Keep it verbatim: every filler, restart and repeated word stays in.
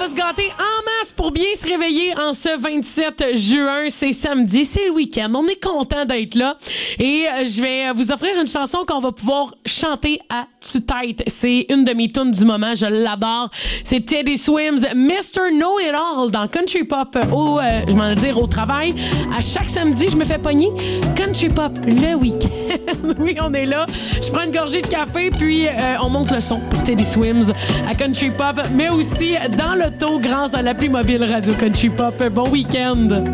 se gâter en masse pour bien se réveiller en ce vingt-sept juin. C'est samedi, c'est le week-end. On est content d'être là. Et euh, je vais vous offrir une chanson qu'on va pouvoir chanter à tue-tête. C'est une de mes tunes du moment. Je l'adore. C'est Teddy Swims, mister Know-It-All dans Country Pop au, euh, je m'en dire, au travail. À chaque samedi, je me fais pogner Country Pop le week-end. Oui, on est là. Je prends une gorgée de café, puis euh, on monte le son pour Teddy Swims à Country Pop, mais aussi dans l'auto grâce à l'appli mobile Radio Country Pop. Bon week-end!